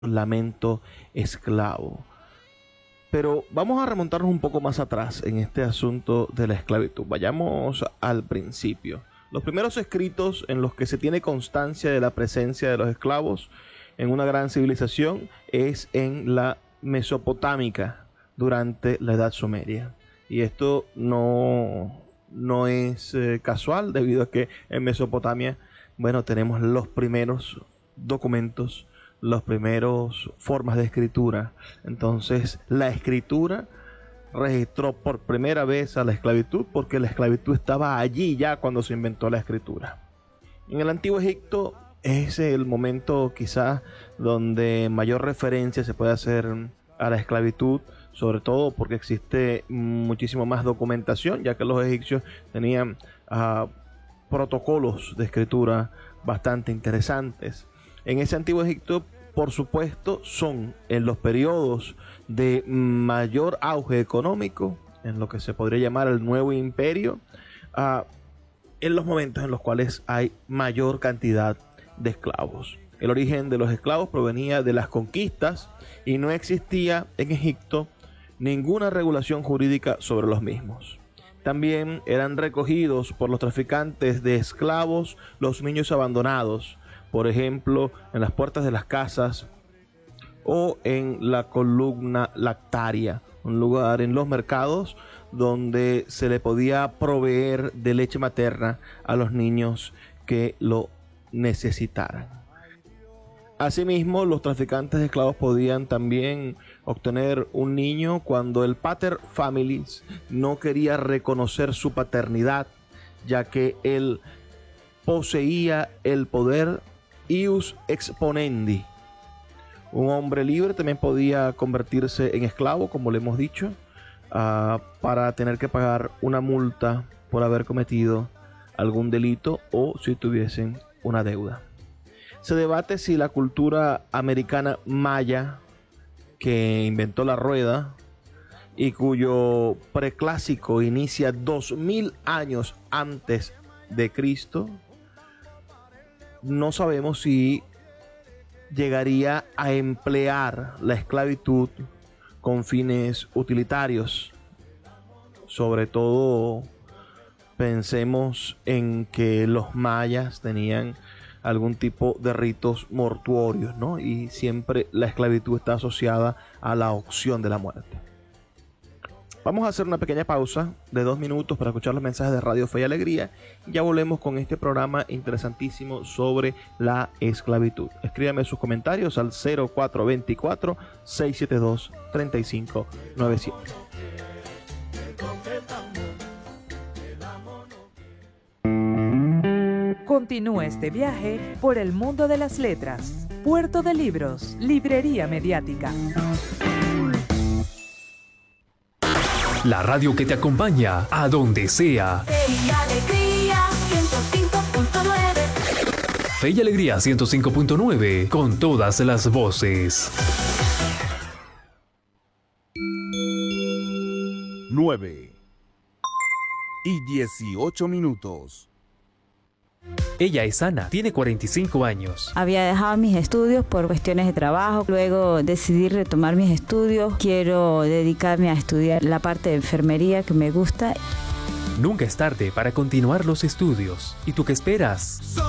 lamento esclavo. Pero vamos a remontarnos un poco más atrás en este asunto de la esclavitud. Vayamos al principio. Los primeros escritos en los que se tiene constancia de la presencia de los esclavos en una gran civilización es en la Mesopotámica durante la Edad Sumeria. Y esto no es casual, debido a que en Mesopotamia, bueno, tenemos los primeros documentos, las primeras formas de escritura. Entonces, la escritura registró por primera vez a la esclavitud, porque la esclavitud estaba allí ya cuando se inventó la escritura. En el Antiguo Egipto es el momento quizás donde mayor referencia se puede hacer a la esclavitud, sobre todo porque existe muchísimo más documentación, ya que los egipcios tenían protocolos de escritura bastante interesantes. En ese Antiguo Egipto, por supuesto, son en los periodos de mayor auge económico, en lo que se podría llamar el Nuevo Imperio, en los momentos en los cuales hay mayor cantidad de esclavos. El origen de los esclavos provenía de las conquistas y no existía en Egipto ninguna regulación jurídica sobre los mismos. También eran recogidos por los traficantes de esclavos los niños abandonados, por ejemplo, en las puertas de las casas o en la columna lactaria, un lugar en los mercados donde se le podía proveer de leche materna a los niños que lo necesitaran. Asimismo, los traficantes de esclavos podían también obtener un niño cuando el pater familias no quería reconocer su paternidad, ya que él poseía el poder ius exponendi. Un hombre libre también podía convertirse en esclavo, como le hemos dicho, para tener que pagar una multa por haber cometido algún delito o si tuviesen una deuda. Se debate si la cultura americana maya, que inventó la rueda y cuyo preclásico inicia 2000 años antes de Cristo, no sabemos si llegaría a emplear la esclavitud con fines utilitarios. Sobre todo, pensemos en que los mayas tenían algún tipo de ritos mortuorios, ¿no? Y siempre la esclavitud está asociada a la opción de la muerte. Vamos a hacer una pequeña pausa de 2 minutos para escuchar los mensajes de Radio Fe y Alegría. Ya volvemos con este programa interesantísimo sobre la esclavitud. Escríbame sus comentarios al 0424-672-3597. Continúa este viaje por el mundo de las letras. Puerto de Libros, Librería Mediática. La radio que te acompaña a donde sea. Fe y Alegría 105.9. Fe y Alegría 105.9, con todas las voces. 9:18. Ella es Ana, tiene 45 años. Había dejado mis estudios por cuestiones de trabajo, luego decidí retomar mis estudios. Quiero dedicarme a estudiar la parte de enfermería que me gusta. Nunca es tarde para continuar los estudios. ¿Y tú qué esperas?